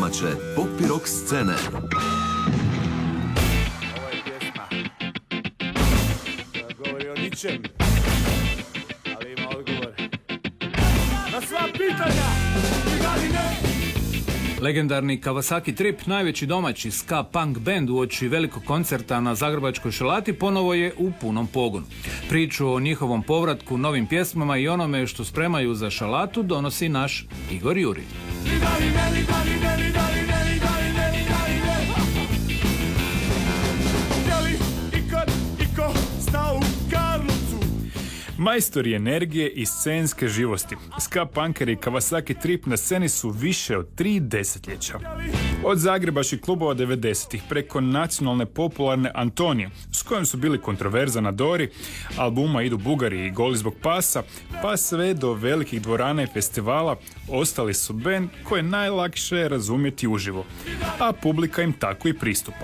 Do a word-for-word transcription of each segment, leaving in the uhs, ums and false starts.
domaće pop i rock scene. Ovo je pjesma koja govori o ničem, ali ima odgovor na sva pitanja i godine. Legendarni Kawasaki Trip, najveći domaći ska punk band uoči velikog koncerta na zagrebačkoj Šelati, ponovo je u punom pogonu. Priču o njihovom povratku, novim pjesmama i onome što spremaju za Šalatu donosi naš Igor Juri. Majstori energije i scenske živosti. Ska punkeri Kawasaki Trip na sceni su više od tri desetljeća. Od zagrebačkih klubova devedesetih preko nacionalne popularne Antonije, s kojom su bili kontroverza na Dori, albuma Idu Bugari i Goli zbog pasa, pa sve do velikih dvorana i festivala, ostali su bend koje je najlakše razumjeti uživo, a publika im tako i pristupa.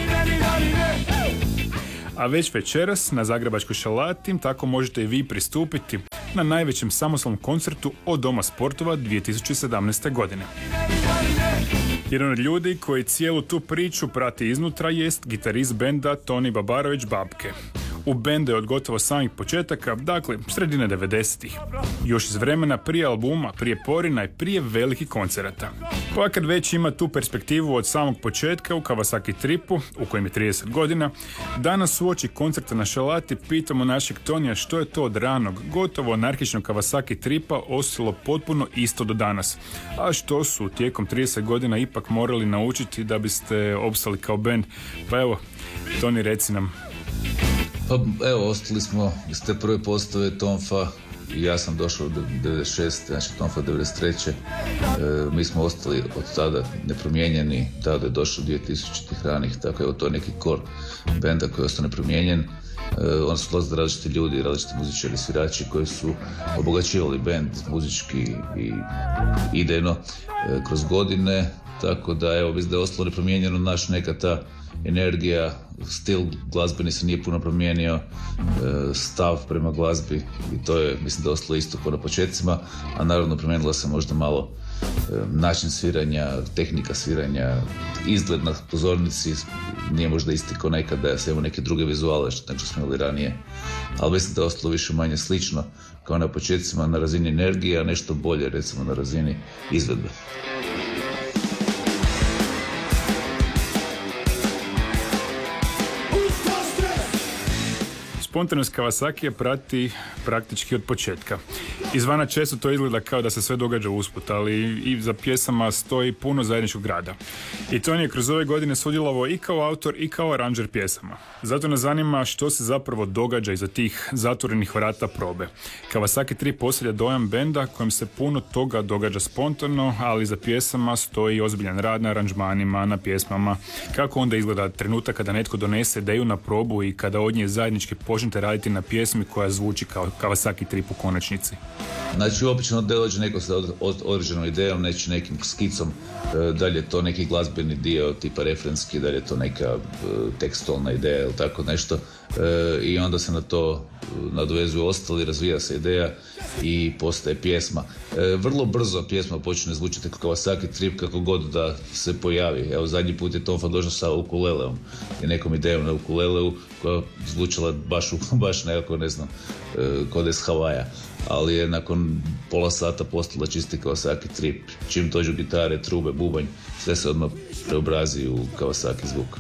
A već večeras na zagrebačkoj Šalati tako možete i vi pristupiti na najvećem samostalnom koncertu od Doma sportova dvije tisuće sedamnaeste. godine. Jedan od ljudi koji cijelu tu priču prati iznutra jest gitarist benda Toni Babarović Babke. U bendu je od gotovo samih početaka, dakle sredine devedesetih. Još iz vremena prije albuma, prije Porina i prije velikih koncerata. Pa kad već ima tu perspektivu od samog početka u Kawasaki Tripu, u kojem je trideset godina, danas uoči koncerta na Šalati pitamo našeg Tonija što je to od ranog, gotovo anarhičnog Kawasaki Tripa ostalo potpuno isto do danas. A što su tijekom trideset godina ipak morali naučiti da biste opstali kao bend. Pa evo, Toni, reci nam. Pa evo, ostali smo iz te prve postave Tonfa i ja sam došao do devedeset šeste. znači Tonfa devedeset treće. E, mi smo ostali od tada nepromijenjeni, tada je došlo dvije tisućitih ranih, tako je to neki kor benda koji je ostao nepromijenjen. E, on su dolazili različiti ljudi, različiti muzičari, svirači koji su obogaćivali bend muzički i idejno e, kroz godine, tako da evo, mislim da je ostalo nepromijenjeno naš neka ta energija, stil glazbeni se nije puno promijenio, stav prema glazbi i to je, mislim da je ostalo isto kao na početcima, a naravno promijenila se možda malo način sviranja, tehnika sviranja, izgled na pozornici nije možda isti kao nekada, ja imamo neke druge vizuale što smo imali ranije, ali mislim da je ostalo više manje slično kao na početcima na razini energije, a nešto bolje recimo na razini izvedbe. Spontanost Kawasaki je prati praktički od početka. Izvana često to izgleda kao da se sve događa usput, ali i za pjesama stoji puno zajedničkog rada. I to on je kroz ove godine sudjelovao i kao autor i kao aranžer pjesama. Zato nas zanima što se zapravo događa iza tih zatvorenih vrata probe. Kawasaki Trip postavlja dojam benda kojem se puno toga događa spontano, ali za pjesama stoji ozbiljan rad na aranžmanima, na pjesmama. Kako onda izgleda trenutak kada netko donese ideju na probu i kada od nje zajednički počnete raditi na pjesmi koja zvuči kao Kawasaki Trip u konačnici? Znači, obično dođe neko sa od, od, određenom idejom, neći nekim skicom, e, da li je to neki glazbeni dio tipa referenski, da li je to neka e, tekstualna ideja ili tako nešto, e, i onda se na to nadovezuju ostali, razvija se ideja i postaje pjesma. E, vrlo brzo pjesma počne zvučati kao Kawasaki Trip kako god da se pojavi. Evo, zadnji put je Tonfa došao sa ukuleleom i nekom idejom na ukuleleu koja zvučala baš, baš nekako, ne znam, e, kod iz Havaja. Ali je nakon pola sata postala čisti Kawasaki Trip. Čim dođu gitare, trube, bubanj, sve se odmah preobrazi u Kawasaki zvuk.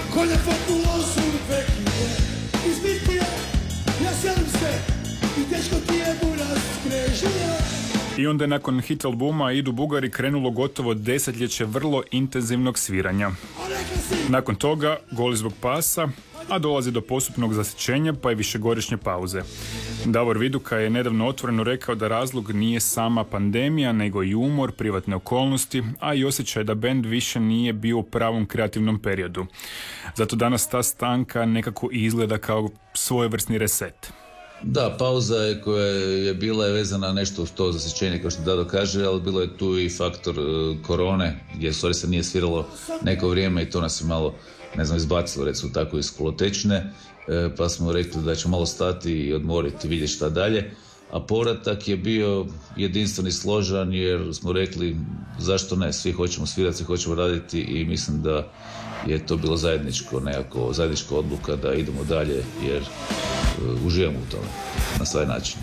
I onda je nakon hit albuma Idu Bugari krenulo gotovo desetljeće vrlo intenzivnog sviranja. Nakon toga Goli zbog pasa, a dolazi do postupnog zasićenja pa i višegodišnje pauze. Davor Viduka je nedavno otvoreno rekao da razlog nije sama pandemija, nego i umor, privatne okolnosti, a i osjećaj da bend više nije bio u pravom kreativnom periodu. Zato danas ta stanka nekako izgleda kao svojevrsni reset. Da, pauza je koja je bila je vezana nešto uz to zasićenje, kao što Dado kaže, ali bilo je tu i faktor uh, korone, gdje stvari se nije sviralo neko vrijeme i to nas je malo, ne znam, izbacilo, recimo tako, iz kolotečne, e, pa smo rekli da ćemo malo stati i odmoriti, vidjeti šta dalje. a povratak je bio jedinstven i složan jer smo rekli zašto ne, svi hoćemo svirati, svi hoćemo raditi i mislim da je to bilo zajedničko, nekako zajednička odluka da idemo dalje jer uh, uživamo u tome na svoj način.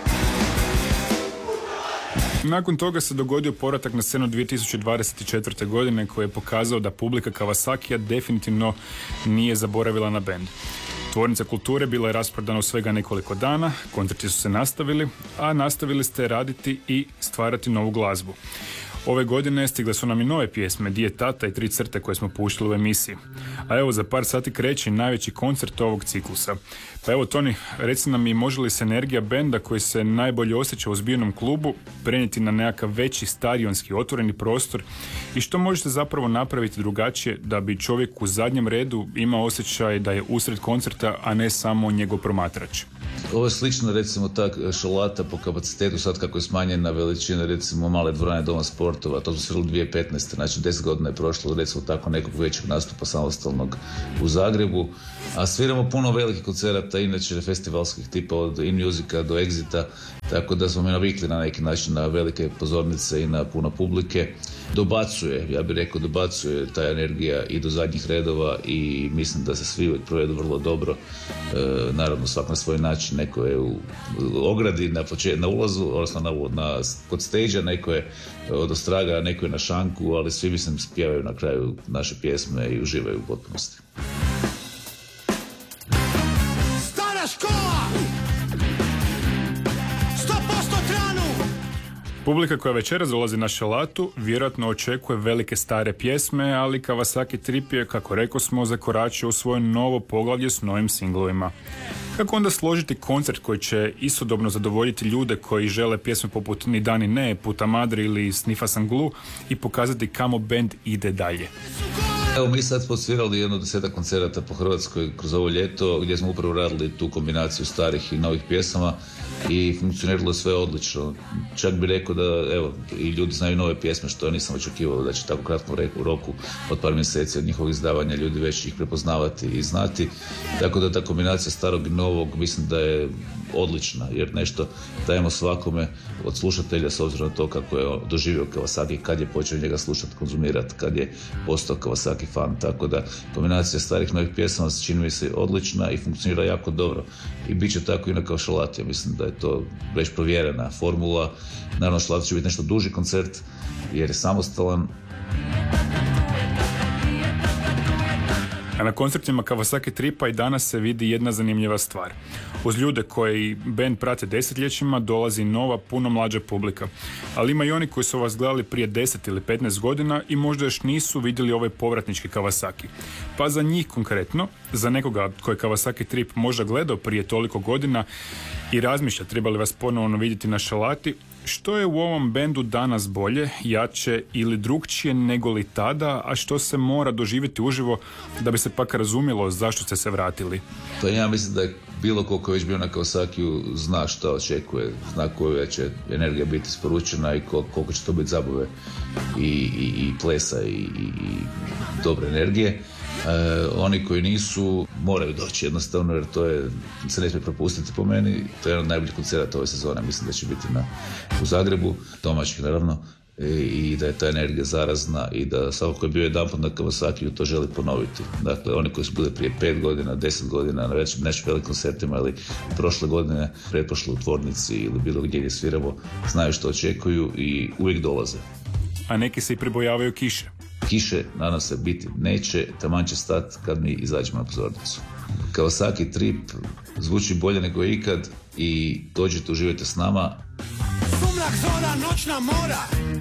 Nakon toga se dogodio povratak na scenu dvije tisuće dvadeset četvrte. godine koji je pokazao da publika Kawasakija definitivno nije zaboravila na bend. Tvornica kulture bila je rasprodana u svega nekoliko dana, koncerti su se nastavili, a nastavili ste raditi i stvarati novu glazbu. Ove godine stigle su nam i nove pjesme, Di je tata i Tri crte koje smo puštili u emisiji. A evo, za par sati kreće najveći koncert ovog ciklusa. Pa evo, Toni, reci nam i može li se energija benda koji se najbolje osjeća u zbirnom klubu prenijeti na nekakav veći stadionski otvoreni prostor i što možete zapravo napraviti drugačije da bi čovjek u zadnjem redu imao osjećaj da je usred koncerta, a ne samo njegov promatrač? Ovo je slično, recimo, ta Šalata po kapacitetu, sad kako je smanjena veličina, recimo, male dvorane Doma sportova, to su svirali dvije tisuće petnaeste. Znači, deset godina je prošlo, recimo, tako nekog većeg nastupa samostalnog u Zagrebu, a sviramo puno velikih koncerata, inače festivalskih tipa od In Musica do Exita, tako da smo mi navikli na neki način na velike pozornice i na puno publike. Dobacuje, ja bih rekao, dobacuje ta energija i do zadnjih redova i mislim da se svi provedu vrlo dobro. E, naravno, svak na svoj način, neko je u ogradi na, počet, na ulazu, odnosno na, na, kod stage-a, neko je od ostraga, neko je na šanku, ali svi, mislim, spjevaju na kraju naše pjesme i uživaju u potpunosti. Stara škola! sto posto tranu! Publika koja večeras dolazi na Šalatu vjerojatno očekuje velike stare pjesme, ali Kawasaki Trip je, kako rekao smo, zakoračio u svoje novo poglavlje s novim singlovima. Kako onda složiti koncert koji će istodobno zadovoljiti ljude koji žele pjesme poput Ni da ni ne, Puta Madre ili Snifa sam glu i pokazati kamo bend ide dalje? Evo, mi sad smo svirali jedno desetak koncerata po Hrvatskoj kroz ovo ljeto gdje smo upravo radili tu kombinaciju starih i novih pjesama i funkcioniralo sve odlično. Čak bih rekao da, evo, i ljudi znaju nove pjesme, što ja nisam očekivao da će tako kratko u roku od par mjeseci od njihovog izdavanja ljudi već ih prepoznavati i znati. Tako da ta kombinacija starog i novog mislim da je odlična, jer nešto dajemo svakome od slušatelja s obzirom na to kako je doživio Kawasaki, kad je počeo njega slušati, konzumirati, kad je postao Kawasaki fan. Tako da kombinacija starih novih pjesama se čini mi se odlična i funkcionira jako dobro. I bit će tako i na kao Šalati. Ja mislim da je to već provjerena formula. Naravno, Šalati će biti nešto duži koncert jer je samostalan. A na koncertima Kawasaki Tripa i danas se vidi jedna zanimljiva stvar. Uz ljude koji band prate desetljećima dolazi nova, puno mlađa publika. Ali ima i oni koji su vas gledali prije deset ili petnaest godina i možda još nisu vidjeli ovaj povratnički Kawasaki. Pa za njih konkretno, za nekoga koji Kawasaki Trip možda gledao prije toliko godina i razmišlja treba li vas ponovno vidjeti na Šalati, što je u ovom bendu danas bolje, jače ili drukčije nego li tada, a što se mora doživjeti uživo da bi se pak razumjelo zašto ste se vratili? Pa ja mislim da je bilo ko ko je već bio na Kawasakiju zna šta očekuje, zna koja će energija biti isporučena i koliko će to biti zabave i, i, i plesa i, i, i dobre energije. E, oni koji nisu moraju doći jednostavno jer to je, se ne smije propustiti po meni. To je jedan od najboljih koncerata ove sezone, mislim da će biti na, u Zagrebu, domaćih naravno, i, i da je ta energija zarazna i da svako koji je bio jedanput na Kawasakiju to želi ponoviti. Dakle, oni koji su bili prije pet godina, deset godina na već nešto velikim koncertima ili prošle godine, pretprošle u tvornici ili bilo gdje gdje sviramo, znaju što očekuju i uvijek dolaze. A neki se i pribojavaju kiše. Kiše, nadam se, biti neće, taman će stat kad mi izađemo na pozornicu. Kawasaki Trip zvuči bolje nego ikad i dođite, uživajte s nama. Sumrak, zora, noćna mora!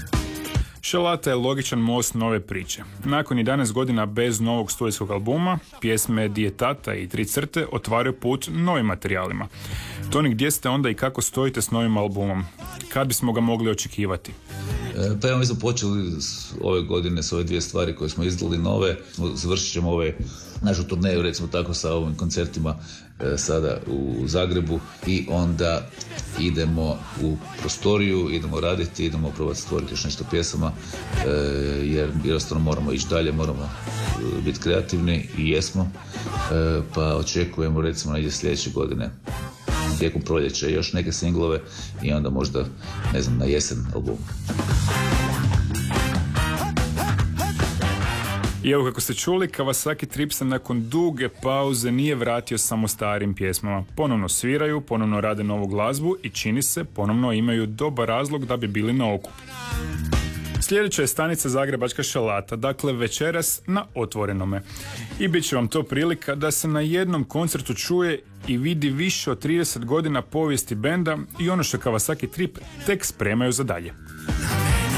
Šalata je logičan most nove priče. Nakon jedanaest godina bez novog studijskog albuma, pjesme Di je tata i Tri crte otvaraju put novim materijalima. Toni, gdje ste onda i kako stojite s novim albumom? Kad bismo ga mogli očekivati? Pa evo, mi smo počeli ove godine s ove dvije stvari koje smo izdali nove. Završit ćemo ove našu turneju, recimo tako, sa ovim koncertima e, sada u Zagrebu i onda idemo u prostoriju, idemo raditi, idemo probati stvoriti još nešto pjesama e, jer jednostavno moramo ići dalje, moramo e, biti kreativni i jesmo, e, pa očekujemo recimo negdje sljedeće godine tijekom proljeća još neke singlove i onda možda, ne znam, na jesen album. I evo kako ste čuli, Kawasaki Trip se nakon duge pauze nije vratio samo starim pjesmama. Ponovno sviraju, ponovno rade novu glazbu i čini se ponovno imaju dobar razlog da bi bili na okupu. Sljedeća je stanica Zagrebačka šalata, dakle večeras na otvorenome. I bit će vam to prilika da se na jednom koncertu čuje i vidi više od trideset godina povijesti benda i ono što Kawasaki Trip tek spremaju za dalje.